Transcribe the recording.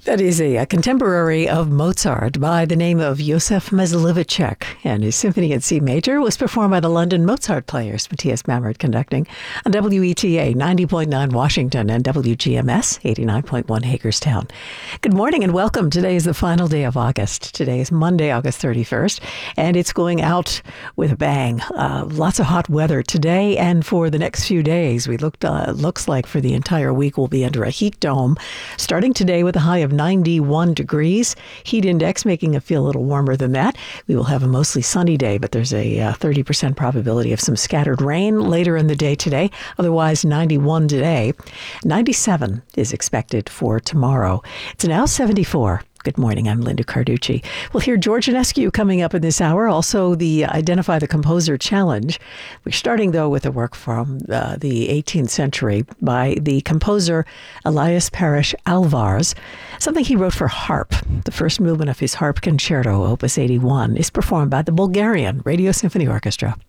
That is a contemporary of Mozart by the name of Josef Mysliveček, and his Symphony in C Major was performed by the London Mozart Players, Matthias Mamert conducting, on WETA 90.9 Washington and WGMS 89.1 Hagerstown. Good morning and welcome. Today is the final day of August. Today is Monday, August 31st, and it's going out with a bang. Lots of hot weather today and for the next few days. Looks like for the entire week we'll be under a heat dome, starting today with a high of 91 degrees. Heat index making it feel a little warmer than that. We will have a mostly sunny day, but there's a 30% probability of some scattered rain later in the day today. Otherwise, 91 today. 97 is expected for tomorrow. It's now 74. Good morning. I'm Linda Carducci. We'll hear George Enescu coming up in this hour. Also, the Identify the Composer Challenge. We're starting, though, with a work from the 18th century by the composer Elias Parish Alvars, something he wrote for harp. The first movement of his harp concerto, Opus 81, is performed by the Bulgarian Radio Symphony Orchestra.